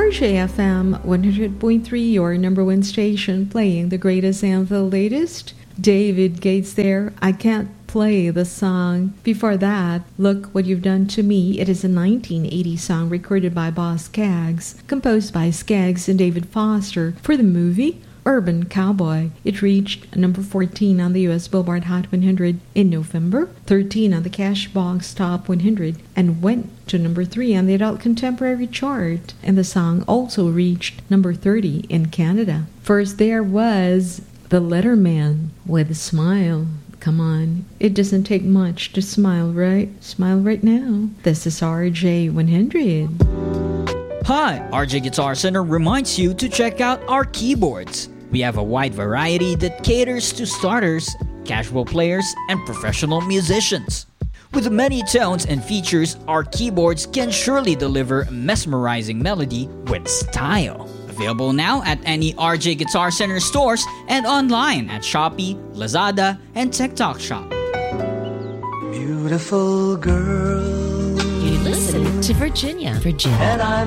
RJFM 100.3, your number one station, playing the greatest and the latest. David Gates there, I Can't Play the Song. Before that, Look What You've Done to Me. It is a 1980 song recorded by Boz Scaggs, composed by Scaggs and David Foster for the movie Urban Cowboy. It reached number 14 on the U.S. Billboard Hot 100 in November, 13 on the Cashbox Top 100, and went to number 3 on the Adult Contemporary chart. And the song also reached number 30 in Canada. First there was The Letterman with a Smile. Come on, it doesn't take much to smile, right? Smile right now. This is RJ 100. Hi, RJ Guitar Center reminds you to check out our keyboards. We have a wide variety that caters to starters, casual players, and professional musicians. With many tones and features, our keyboards can surely deliver a mesmerizing melody with style. Available now at any RJ Guitar Center stores and online at Shopee, Lazada, and TikTok Shop. Beautiful girl. You listen to Virginia. And I'm